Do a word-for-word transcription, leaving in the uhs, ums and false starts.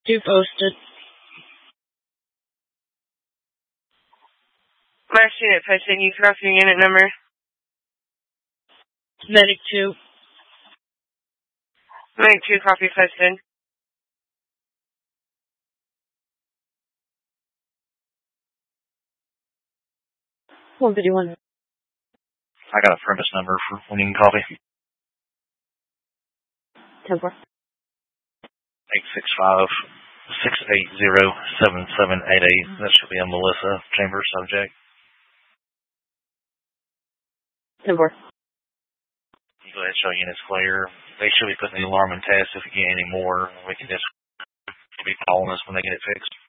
Two posted. Last unit posted. You cross your unit number. Medic two. Medic two, copy posted. one fifty-one. I got a premise number for when you can copy. ten four. eight six five, six eight zero, seven seven eight eight. That should be a Melissa Chambers subject. ten four. You go ahead and show units clear. They should be putting the alarm in test. If you get any more, we can just be calling us when they get it fixed.